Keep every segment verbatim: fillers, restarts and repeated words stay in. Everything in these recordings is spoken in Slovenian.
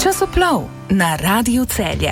Časoplov na Radiu Celje.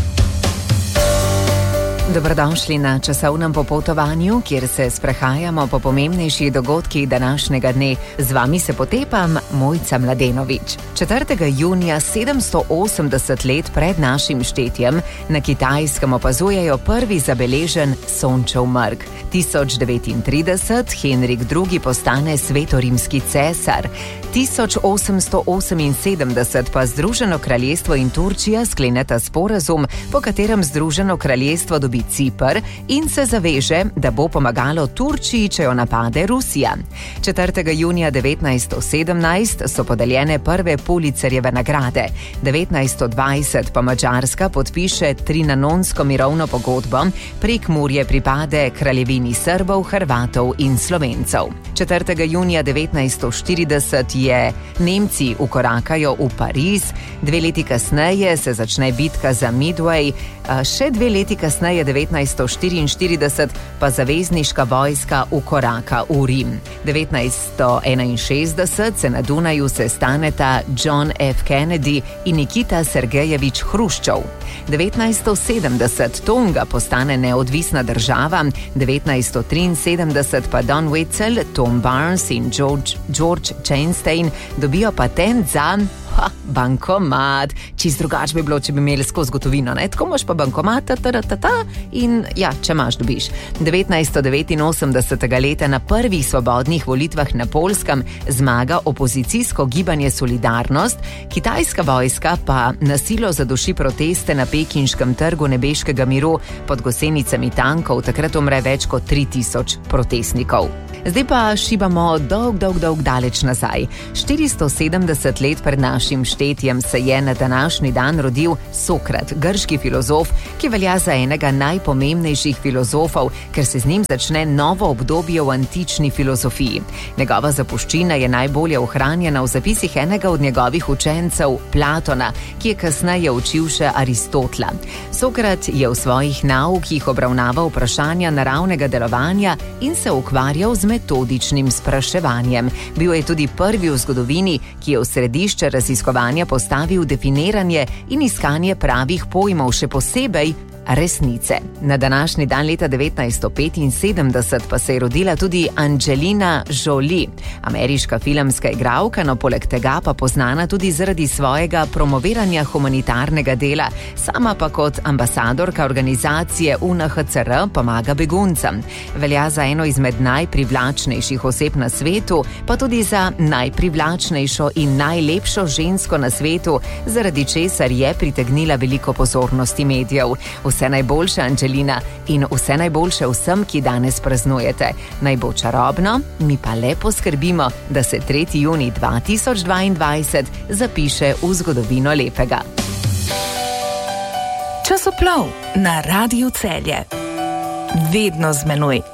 Dobrodošli na časovnem popotovanju, kjer se sprehajamo po pomembnejših dogodkih današnjega dne. Z vami se potepam Mojca Mladenovič. četrtega junija sedemsto osemdeset let pred našim štetjem na Kitajskem opazujejo prvi zabeležen sončev mrk. tisoč devetintrideset Henrik drugi postane svetorimski cesar. tisoč osemsto oseminsedemdeset pa Združeno kraljestvo in Turčija skleneta sporazum, po katerem Združeno kraljestvo dobi Cipr in se zaveže, da bo pomagalo Turčiji, če jo napade Rusija. četrtega junija devetnajststo sedemnajst so podeljene prve Pulitzerjeve nagrade. devetnajststo dvajset pa Madžarska podpiše Trinanonsko mirovno pogodbo, Prekmurje pripade kraljevini Srbov, Hrvatov in Slovencev. četrtega junija devetnajststo štirideset je Nemci ukorakajo v Pariz, dve leti kasneje se začne bitka za Midway, še dve leti kasneje devetnajststo štiriinštirideset pa zavezniška vojska ukoraka v Rim. devetnajststo enainšestdeset se na Dunaju sestaneta John F. Kennedy in Nikita Sergejevič Hruščov. devetnajststo sedemdeset Tonga postane neodvisna država, devetnajststo triinsedemdeset pa Don Wetzel, Tom Barnes in George, George Chastain dobijo patent za ha, bankomat. Čist drugače bi bilo, če bi imeli skozi gotovino, ne? Tako imaš pa bankomat, ta, ta, ta, ta, in ja, če imaš, dobiš. devetnajststo devetinosemdesetega leta na prvih svobodnih volitvah na Poljskem zmaga opozicijsko gibanje Solidarnost, kitajska vojska pa na silo zaduši proteste na pekinškem trgu nebeškega miru. Pod gosenicami tankov takrat umre več kot tri tisoč protestnikov. Zdaj pa šibamo dolg, dolg, dolg daleč nazaj. štiristo sedemdeset let pred našim štetjem se je na današnji dan rodil Sokrat, grški filozof, ki velja za enega najpomembnejših filozofov, ker se z njim začne novo obdobje v antični filozofiji. Njegova zapuščina je najbolje ohranjena v zapisih enega od njegovih učencev, Platona, ki je kasneje učil še Aristotela. Sokrat je v svojih naukih obravnaval vprašanja naravnega delovanja in se ukvarjal z metodičnim spraševanjem. Bil je tudi prvi v zgodovini, ki je v središče raziskovanja postavil definiranje in iskanje pravih pojmov, še posebej resnice. Na današnji dan leta devetnajststo petinsedemdeset pa se je rodila tudi Angelina Jolie, ameriška filmska igralka, no poleg tega pa poznana tudi zaradi svojega promoviranja humanitarnega dela, sama pa kot ambasadorka organizacije U N H C R pomaga beguncem. Velja za eno izmed najprivlačnejših oseb na svetu, pa tudi za najprivlačnejšo in najlepšo žensko na svetu, zaradi česar je pritegnila veliko pozornosti medijev. Vse najboljše, Angelina, in vse najboljše vsem, ki danes praznujete. Naj bo čarobno, mi pa le poskrbimo, da se tretji junij dva tisoč dvaindvajset zapiše v zgodovino lepega. Časoplov na Radiu Celje. Vedno z menoj.